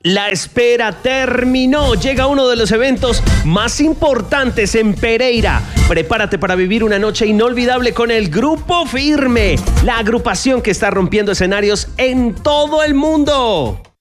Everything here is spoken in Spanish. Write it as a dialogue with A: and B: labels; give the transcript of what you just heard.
A: La espera terminó. Llega uno de los eventos más importantes en Pereira. Prepárate para vivir una noche inolvidable con el Grupo Firme, la agrupación que está rompiendo escenarios en todo el mundo.